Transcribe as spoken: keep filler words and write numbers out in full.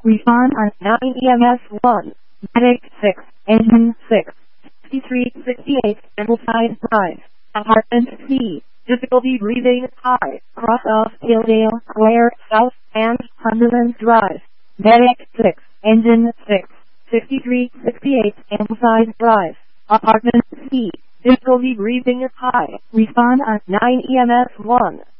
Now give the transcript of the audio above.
Respond on nine E M S one. Medic six. Engine six. sixty-three sixty-eight. Ambleside Drive. Apartment C. Difficulty breathing high. Cross off Hilldale Square South and Sunderland Drive. Medic six. Engine six. sixty-three sixty-eight. Ambleside Drive. Apartment C. Difficulty breathing high. Respond on nine E M S one.